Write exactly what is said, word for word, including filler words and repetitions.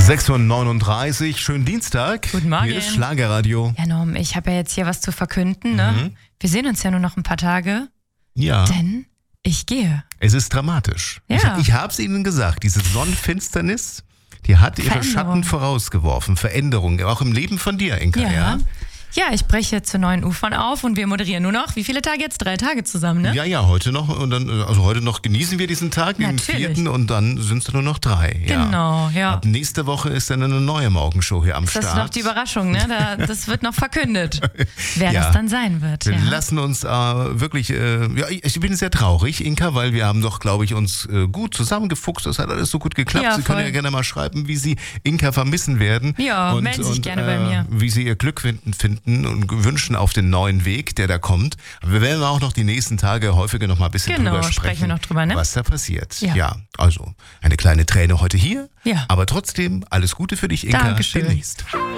sechs Uhr neununddreißig, schönen Dienstag. Guten Morgen. Hier ist Schlagerradio. Ja, Norm, ich habe ja jetzt hier was zu verkünden, ne? Mhm. Wir sehen uns ja nur noch ein paar Tage, Ja, denn ich gehe. es ist dramatisch. Ja. Ich, ich habe es Ihnen gesagt, diese Sonnenfinsternis, die hat ihre Veränderung. Schatten vorausgeworfen. Veränderung, auch im Leben von dir, Inka, ja? Ja. Ja, ich breche zu neuen Ufern auf und wir moderieren nur noch, wie viele Tage jetzt? Drei Tage zusammen, ne? Ja, ja, heute noch und dann, also heute noch genießen wir diesen Tag, den Natürlich. vierten, und dann sind es nur noch drei. Ja. Genau, ja. Ab nächste Woche ist dann eine neue Morgenshow hier am Das Start. ist noch die Überraschung, ne? Da, das wird noch verkündet, wer Ja. das dann sein wird. Wir Ja. lassen uns äh, wirklich, äh, ja, ich bin sehr traurig, Inka, weil wir haben doch, glaube ich, uns äh, gut zusammengefuchst. Das hat alles so gut geklappt. Ja, Sie können voll. ja gerne mal schreiben, wie Sie Inka vermissen werden. Ja, und, melden Sie sich und, gerne bei mir. Wie Sie Ihr Glück finden, finden und wünschen auf den neuen Weg, der da kommt. Aber wir werden auch noch die nächsten Tage häufiger noch mal ein bisschen Genau, drüber sprechen sprechen, wir noch drüber, ne? was da passiert. Ja. ja, also eine kleine Träne heute hier, Ja. aber trotzdem alles Gute für dich, Inka. Dankeschön. Demnächst.